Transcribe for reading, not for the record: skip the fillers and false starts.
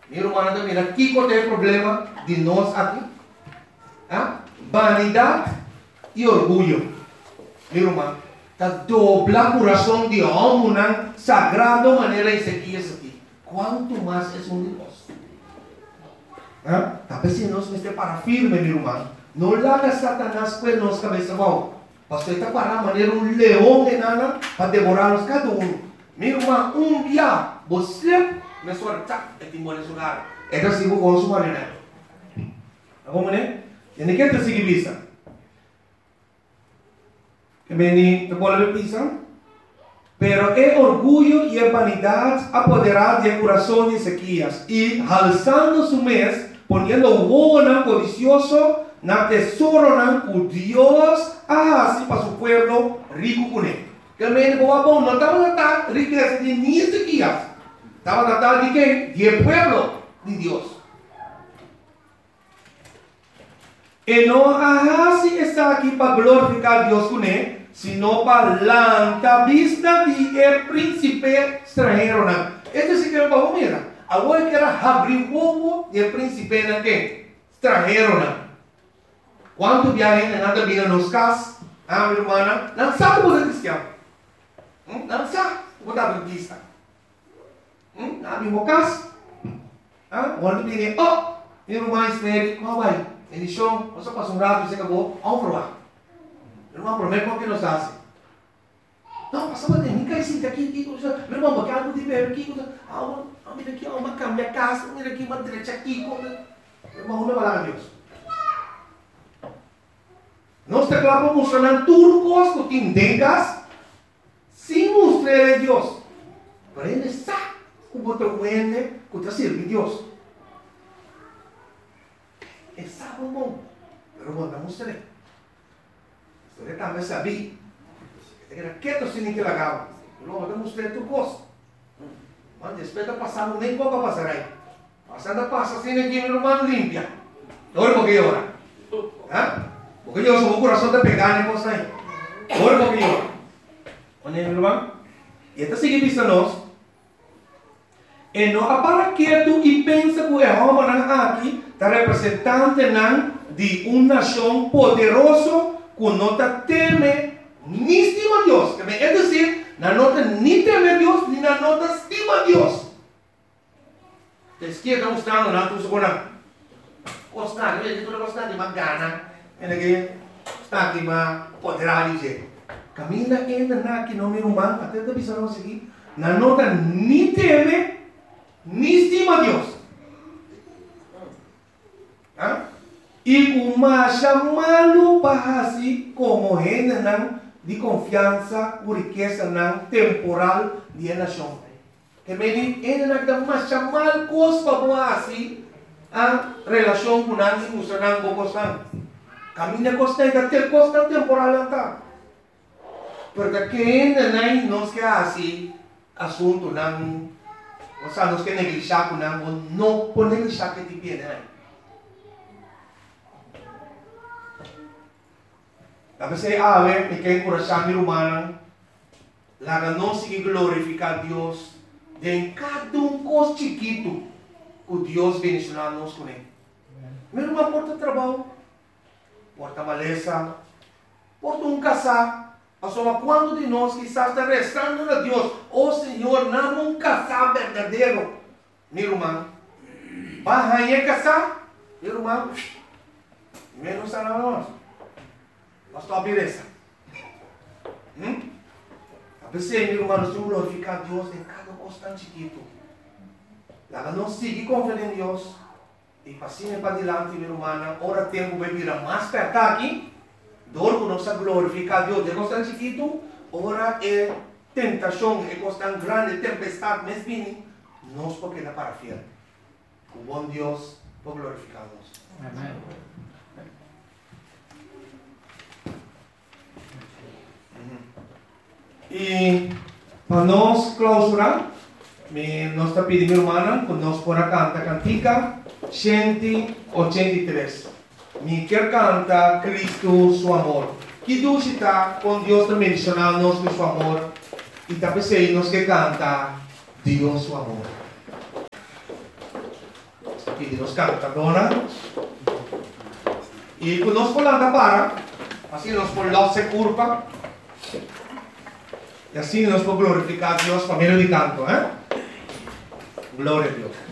Mi hermano también, aquí con el problema de nos aquí. Vanidad y orgullo. Mi hermano, está dobla corazón de hombre, sagrado manera y seguir aquí. ¿Cuánto más es un Dios? A veces nos esté para firme, mi hermano. No le haga Satanás pues nos cabeza bajo. Pastor está para manera un león de nana para devorarnos cada uno. Mi hermano, un día, vos me suelta el timón en su lugar. Esto sigo con su manera. ¿Cómo es? Tiene que te seguir vista. Que me te vuelve pisa. Pero el orgullo y la vanidad apoderar del corazón de Ezequías y alzando su mes, poniendo buena codicioso, na tesoro que Dios así para su pueblo rico con él. Que el médico va a poner, no estaba tratando riqueza de ni Ezequías, estaba tratando de qué? De pueblo de Dios. Y no así está aquí para glorificar a Dios con él, sino para la vista de el príncipe extranjero. Este sí que lo vamos a mirar. Ahora que era abrir huevo y el príncipe en qué? Extranjero. ¿Cuántos viajes en nada vida nos casas? Mi hermana, no sabe por el cristiano. No sabe por el cristiano. No mismo casa. Cuando viene, mi hermana es médico, ¿cómo va? En el show, você passa um rato e você acabou, vamos provar. Meu irmão, promete o que nos hace. Não, passa uma tempo, cai sim, aqui, meu irmão, porque algo de ver aqui, mira aqui, uma cama, minha casa, mira aqui, uma direita aqui, meu irmão, não vai lá, Deus. Nós teclamos funcionando turcos, que tem dengas, sem mostrar a Deus. Pero ele sabe como te vende, que te sirve a Deus. Ele sabe o bom, pero bom, não mostrei. Você também sabia. Era quieto sem que lagava. Não, eu mostrei tu gosto. Mas respeita passar, nem pouco passar aí. Passando passa sem que meu irmão limpia. Olha porque ora. Porque eu sou o coração de pegar nem coisa aí. Olha porque ora. Olha meu irmão. E esta sigue vista nós. E não para quieto e pensa que o homem aqui está representante de uma nação poderosa que não teme ni estima a Dios. Es decir, no nota ni teme a Dios, ni no nota estima a Dios. Entonces, ¿qué está mostrando? No, tú supones, constante, tú no constante, más gana, constante, más poderoso, dice. Camina en la que no me humano, hasta te avisaron seguir, no nota ni teme, ni estima a Dios. Y como chamá-lo para assim como gente de confiança ou riqueza temporal de nação. Que me diz, ele não chamar coisas para assim a relação com nós e funcionar com coisas. Caminha constante, até coisa temporal não. Porque quem não quer assim assunto não, ou seja, não quer negligenciar com não pode negligenciar que te pede. A veces me queda encorajar mi hermana, la que no sigue glorificar a Dios de en cada cosa chiquito que Dios bendicionarnos con él. Mi hermana porta trabajo, porta maleza, porta casar. Asoma cuando de nós quizás está rezando a Dios, Señor, dame un casar verdadero. Mi hermano, ¿vas a casar? Mi hermano, menos a nós. Pastor, beleza. A veces, mi hermano, se glorificar a Dios en cada cosa tan chiquito. La no sigue confiando en Dios. Y pasemos para adelante, mi hermana. Ahora tengo que vivir más perto aquí. Dormo no se glorificar a Dios de cosa tan chiquito. Ahora es tentación, es cosa tan grande, tempestad, me viene. No es porque la para fiel. Un buen Dios por glorificarnos. Amén. E para nós clausurar, nós está pedindo minha irmã que nós podamos cantar cantica 183. Me quer cantar Cristo, seu amor. Que Deus está com Deus também mencionando seu amor. E também nós que cantar Deus, seu amor. Aquí Dios canta, dona. Y nos por la para, así nos por la se curva. Y así nos por glorificar a Dios, familia de canto, Gloria a Dios.